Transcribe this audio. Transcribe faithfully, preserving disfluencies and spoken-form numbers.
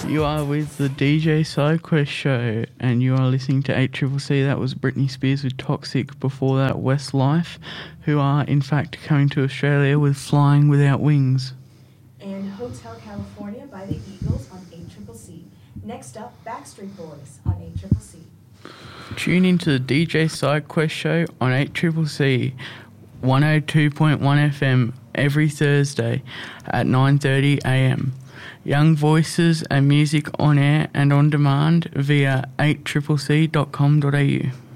You are with the D J SideQuest show, and you are listening to eight C C C. That was Britney Spears with Toxic. Before that, Westlife, who are in fact coming to Australia with Flying Without Wings. And Hotel California by the Eagles on eight C C C. Next up, Backstreet Boys on eight C C C. Tune into the D J SideQuest show on eight C C C, one oh two point one F M every Thursday at nine thirty a m. Young voices and music on air and on demand via eight c c c dot com dot a u.